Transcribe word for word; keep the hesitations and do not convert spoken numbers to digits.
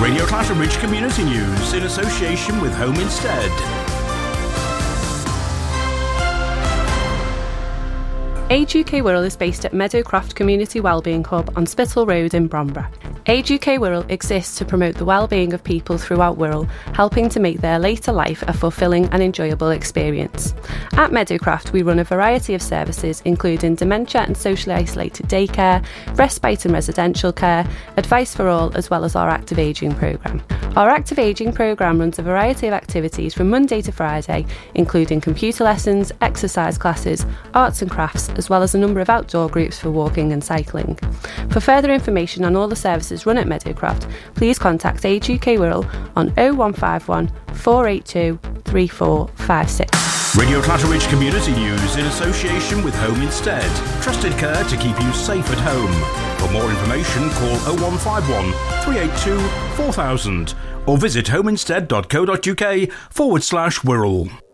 Radio Clatterbridge Community News in association with Home Instead. Age U K Wirral is based at Meadowcroft Community Wellbeing Hub on Spittal Road in Bromborough. Age U K Wirral exists to promote the well-being of people throughout Wirral, helping to make their later life a fulfilling and enjoyable experience. At Meadowcroft, we run a variety of services, including dementia and socially isolated daycare, respite and residential care, advice for all, as well as our active ageing programme. Our active ageing programme runs a variety of activities from Monday to Friday, including computer lessons, exercise classes, arts and crafts, as well as a number of outdoor groups for walking and cycling. For further information on all the services run at Meadowcroft, please contact Age U K Wirral on oh one five one, four eight two, three four five six. Radio Clatterbridge Community News in association with Home Instead. Trusted care to keep you safe at home. For more information, call oh one five one, three eight two, four thousand or visit homeinstead.co.uk forward slash Wirral.